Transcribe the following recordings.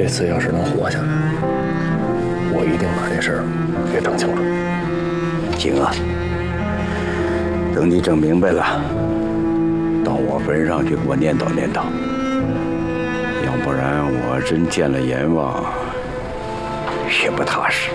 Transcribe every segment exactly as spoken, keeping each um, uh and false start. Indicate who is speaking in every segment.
Speaker 1: 次要是能活下来，我一定把这事儿给整清楚。
Speaker 2: 行啊，等你整明白了，到我坟上去给我念叨念叨，要不然我真见了阎王也不踏实。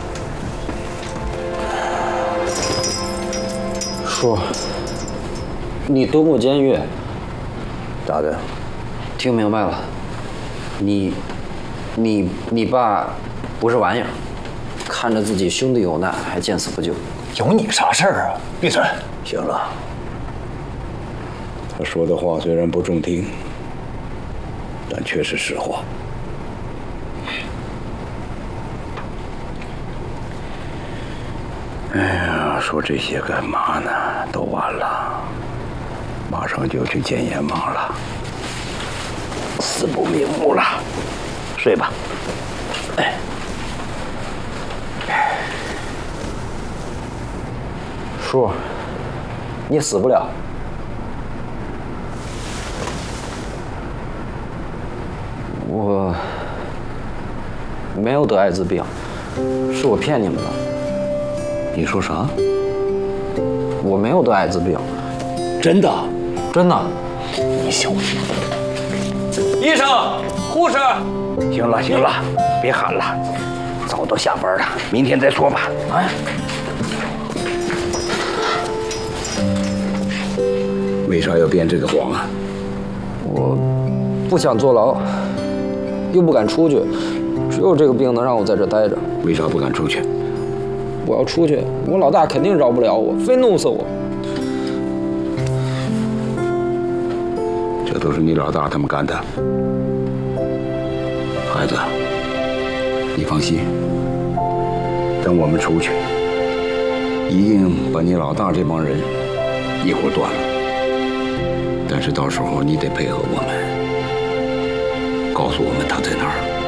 Speaker 3: 叔，你蹲过监狱？
Speaker 1: 咋的？
Speaker 3: 听明白了，你，你，你爸不是玩意儿，看着自己兄弟有难还见死不救。
Speaker 1: 有你啥事儿啊？闭嘴！
Speaker 2: 行了，他说的话虽然不中听，但却是实话。哎呀，说这些干嘛呢？都晚了，马上就去见阎王了，死不瞑目了。睡吧。哎。
Speaker 3: 叔，你死不了。我没有得艾滋病，是我骗你们的。
Speaker 2: 你说啥？
Speaker 3: 我没有得艾滋病。
Speaker 2: 真的？
Speaker 3: 真的。
Speaker 1: 你小子！
Speaker 3: 医生，护士。
Speaker 2: 行了行了，别喊了，早都下班了，明天再说吧。哎。为啥要编这个谎啊？
Speaker 3: 我不想坐牢，又不敢出去，只有这个病能让我在这待着。
Speaker 2: 为啥不敢出去？
Speaker 3: 我要出去，我老大肯定饶不了我，非弄死我。
Speaker 2: 这都是你老大他们干的。孩子，你放心，等我们出去，一定把你老大这帮人一锅端了。但是到时候你得配合我们，告诉我们他在哪儿。